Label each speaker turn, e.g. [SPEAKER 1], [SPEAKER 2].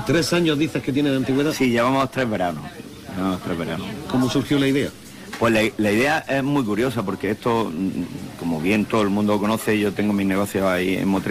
[SPEAKER 1] ¿3 años dices que tiene de antigüedad?
[SPEAKER 2] Sí, llevamos 3 veranos.
[SPEAKER 1] ¿Cómo surgió la idea?
[SPEAKER 2] Pues la idea es muy curiosa porque esto, como bien todo el mundo conoce, yo tengo mis negocios ahí en Motril.